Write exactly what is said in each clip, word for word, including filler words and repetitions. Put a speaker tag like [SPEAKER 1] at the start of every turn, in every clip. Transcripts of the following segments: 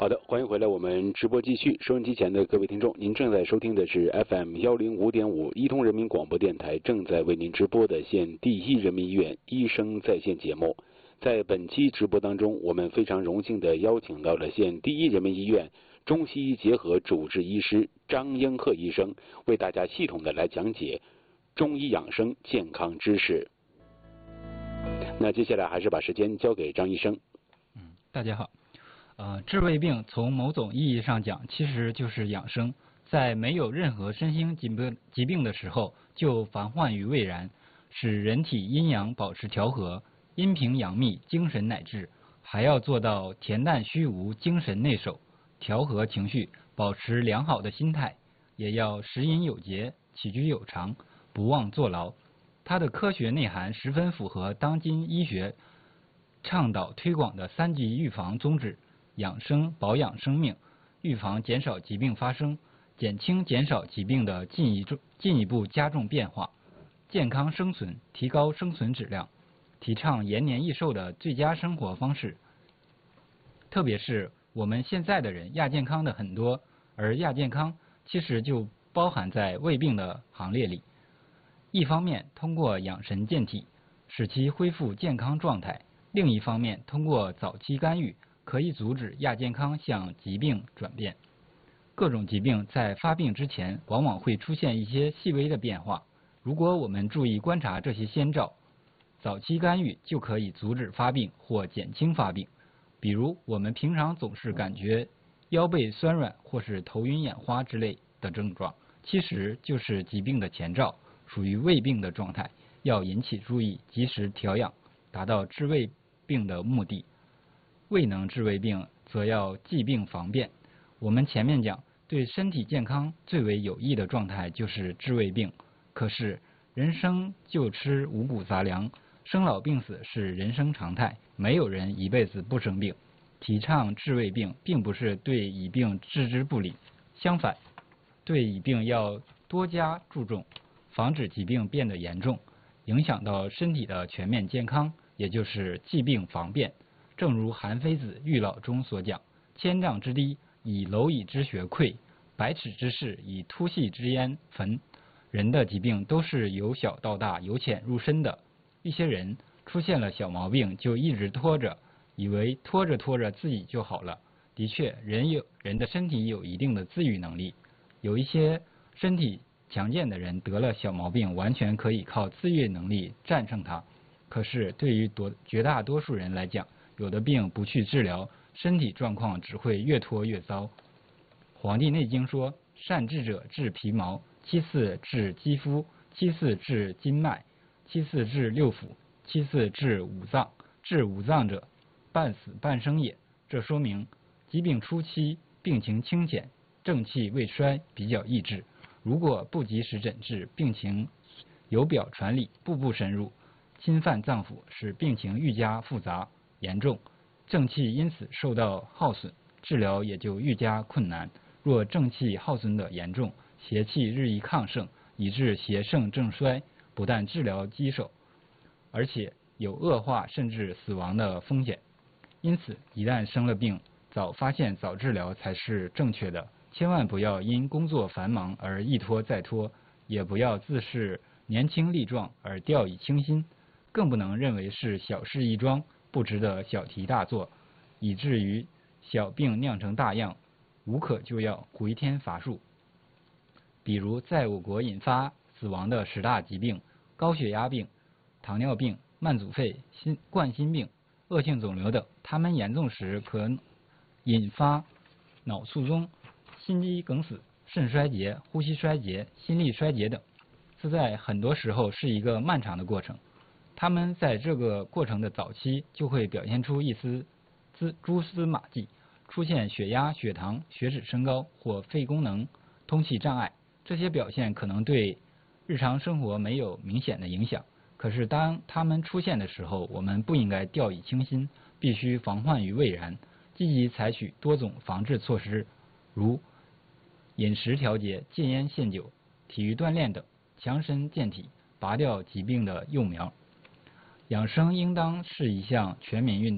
[SPEAKER 1] 好的，欢迎回来，我们直播继续。收音机前的各位听众，您正在收听的是 F M 幺零五点五一通人民广播电台正在为您直播的县第一人民医院医生在线节目。在本期直播当中，我们非常荣幸地邀请到了县第一人民医院中西医结合主治医师张英鹤医生，为大家系统的来讲解中医养生健康知识。那接下来还是把时间交给张医生。
[SPEAKER 2] 嗯，大家好。呃，治胃病从某种意义上讲，其实就是养生。在没有任何身心疾病疾病的时候，就防患于未然，使人体阴阳保持调和，阴平阳秘，精神乃至，还要做到恬淡虚无，精神内守，调和情绪，保持良好的心态，也要食饮有节，起居有常，不忘坐牢。它的科学内涵十分符合当今医学倡导推广的三级预防宗旨。养生保养生命，预防减少疾病发生，减轻减少疾病的进一进一步加重变化，健康生存，提高生存质量，提倡延年益寿的最佳生活方式。特别是我们现在的人亚健康的很多，而亚健康其实就包含在胃病的行列里。一方面通过养神健体，使其恢复健康状态；另一方面通过早期干预，可以阻止亚健康向疾病转变。各种疾病在发病之前，往往会出现一些细微的变化。如果我们注意观察这些先兆，早期干预就可以阻止发病或减轻发病。比如，我们平常总是感觉腰背酸软或是头晕眼花之类的症状，其实就是疾病的前兆，属于胃病的状态，要引起注意，及时调养，达到治胃病的目的。未能治胃病，则要济病防变。我们前面讲，对身体健康最为有益的状态就是治胃病。可是人生就吃五谷杂粮，生老病死是人生常态，没有人一辈子不生病。提倡治胃病，并不是对乙病置之不理，相反，对乙病要多加注重，防止疾病变得严重，影响到身体的全面健康，也就是济病防变。正如韩非子《喻老》中所讲：“千丈之堤，以蝼蚁之穴溃；百尺之室，以突细之焉焚。”人的疾病都是由小到大，由浅入深的。一些人出现了小毛病，就一直拖着，以为拖着拖着自己就好了。的确，人有人的身体有一定的自愈能力，有一些身体强健的人得了小毛病，完全可以靠自愈能力战胜它。可是对于多绝大多数人来讲，有的病不去治疗，身体状况只会越拖越糟。《黄帝内经》说：“善治者治皮毛，其次治肌肤，其次治筋脉，其次治六腑，其次治五脏。治五脏者，半死半生也。”这说明疾病初期病情轻浅，正气未衰，比较易治。如果不及时诊治，病情由表传里，步步深入，侵犯脏腑，使病情愈加复杂严重，正气因此受到耗损，治疗也就愈加困难。若正气耗损的严重，邪气日益亢盛，以致邪盛正衰，不但治疗棘手，而且有恶化甚至死亡的风险。因此，一旦生了病，早发现早治疗才是正确的。千万不要因工作繁忙而一拖再拖，也不要自视年轻力壮而掉以轻心，更不能认为是小事一桩，不值得小题大做，以至于小病酿成大恙，无可救药，回天乏术。比如在我国引发死亡的十大疾病：高血压病、糖尿病、慢阻肺、心冠心病、恶性肿瘤等，它们严重时可引发脑卒中、心肌梗死、肾衰竭、呼吸衰竭、心力衰竭等。这在很多时候是一个漫长的过程。他们在这个过程的早期就会表现出一丝蛛丝马迹，出现血压、血糖、血脂升高或肺功能、通气障碍。这些表现可能对日常生活没有明显的影响，可是当它们出现的时候，我们不应该掉以轻心，必须防患于未然，积极采取多种防治措施，如饮食调节、戒烟限酒、体育锻炼等，强身健体，拔掉疾病的幼苗。养生应当是一项全民运动，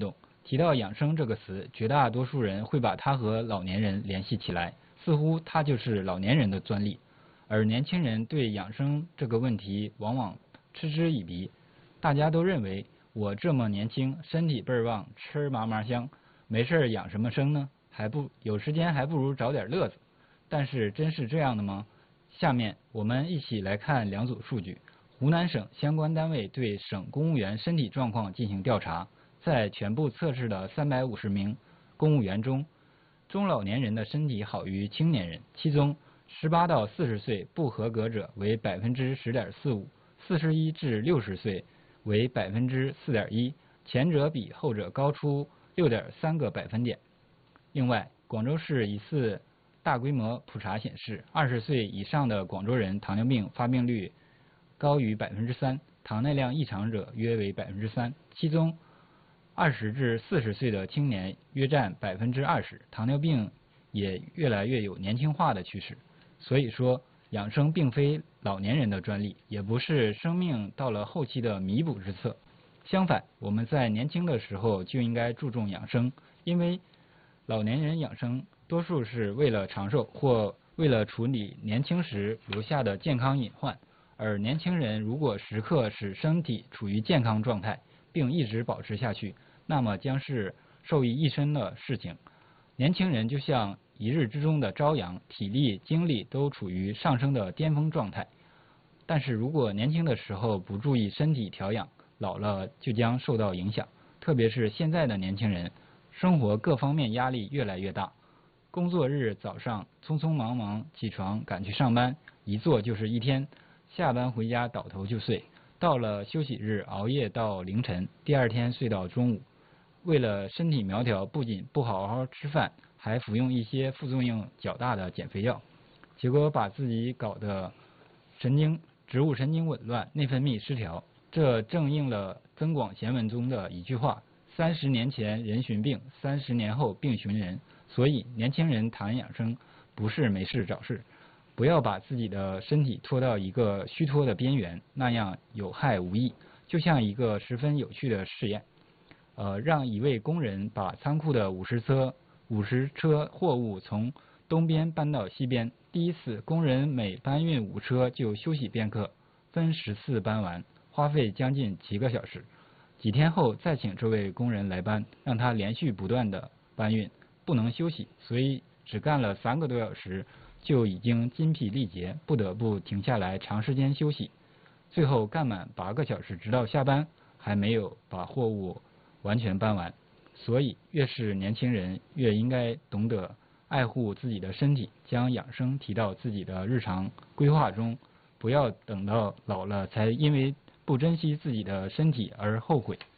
[SPEAKER 2] 提到养生这个词，绝大多数人会把它和老年人联系起来，似乎它就是老年人的专利。而年轻人对养生这个问题往往嗤之以鼻，大家都认为我这么年轻，身体倍儿旺，吃嘛嘛香，没事养什么生呢？还不有时间还不如找点乐子。但是真是这样的吗？下面我们一起来看两组数据。湖南省相关单位对省公务员身体状况进行调查，在全部测试的三百五十名公务员中，中老年人的身体好于青年人，其中十八到四十岁不合格者为百分之十点四五，四十一至六十岁为百分之四点一，前者比后者高出六点三个百分点。另外，广州市一次大规模普查显示，二十岁以上的广州人糖尿病发病率高于百分之三，糖耐量异常者约为百分之三，其中二十至四十岁的青年约占百分之二十，糖尿病也越来越有年轻化的趋势。所以说，养生并非老年人的专利，也不是生命到了后期的弥补之策。相反，我们在年轻的时候就应该注重养生，因为老年人养生多数是为了长寿或为了处理年轻时留下的健康隐患。而年轻人如果时刻使身体处于健康状态，并一直保持下去，那么将是受益一生的事情。年轻人就像一日之中的朝阳，体力、精力都处于上升的巅峰状态。但是如果年轻的时候不注意身体调养，老了就将受到影响。特别是现在的年轻人，生活各方面压力越来越大，工作日早上匆匆忙忙起床赶去上班，一坐就是一天，下班回家倒头就睡，到了休息日熬夜到凌晨，第二天睡到中午。为了身体苗条，不仅不好好吃饭，还服用一些副作用较大的减肥药，结果把自己搞得神经植物神经紊乱，内分泌失调。这正应了增广贤文中的一句话：三十年前人寻病，三十年后病寻人。所以年轻人谈养生不是没事找事，不要把自己的身体拖到一个虚脱的边缘，那样有害无益。就像一个十分有趣的试验，呃，让一位工人把仓库的五十车五十车货物从东边搬到西边。第一次，工人每搬运五车就休息片刻，分十次搬完，花费将近几个小时。几天后再请这位工人来搬，让他连续不断的搬运，不能休息，所以只干了三个多小时就已经筋疲力竭，不得不停下来长时间休息。最后干满八个小时，直到下班还没有把货物完全搬完。所以越是年轻人越应该懂得爱护自己的身体，将养生提到自己的日常规划中，不要等到老了才因为不珍惜自己的身体而后悔。